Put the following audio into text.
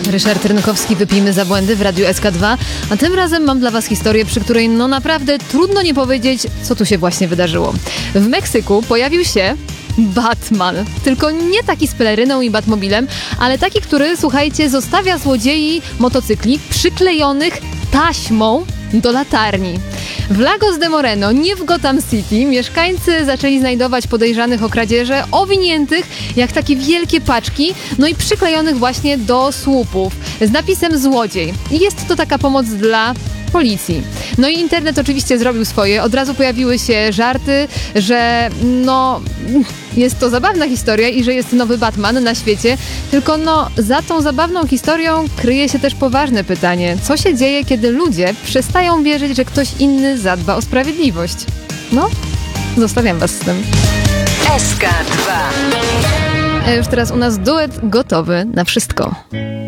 Ryszard Rynkowski, Wypijmy za błędy w Radiu SK2, a tym razem mam dla was historię, przy której no naprawdę trudno nie powiedzieć, co tu się właśnie wydarzyło. W Meksyku pojawił się Batman. Tylko nie taki z peleryną i Batmobilem, ale taki, który, słuchajcie, zostawia złodziei motocykli przyklejonych taśmą do latarni. W Lagos de Moreno, nie w Gotham City, mieszkańcy zaczęli znajdować podejrzanych o kradzieże, owiniętych jak takie wielkie paczki, no i przyklejonych właśnie do słupów z napisem złodziej. I jest to taka pomoc dla policji. No i internet oczywiście zrobił swoje. Od razu pojawiły się żarty, że no jest to zabawna historia i że jest nowy Batman na świecie. Tylko no za tą zabawną historią kryje się też poważne pytanie. Co się dzieje, kiedy ludzie przestają wierzyć, że ktoś inny zadba o sprawiedliwość? No, zostawiam was z tym. SK2. A już teraz u nas duet gotowy na wszystko.